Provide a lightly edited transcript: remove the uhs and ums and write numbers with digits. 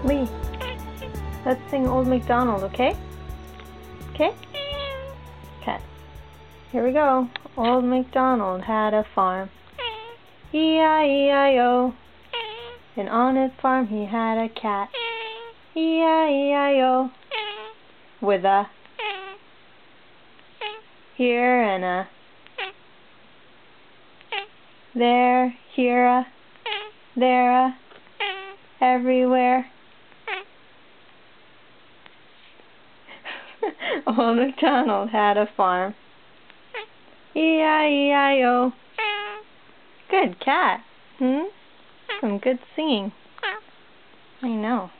Lee, let's sing Old MacDonald, okay? Okay? Okay. Here we go. Old MacDonald had a farm. E-I-E-I-O. And on his farm he had a cat. E-I-E-I-O. With a here and a there, here a there a everywhere. Old MacDonald had a farm. E-I-E-I-O. Good cat. Some good singing. I know.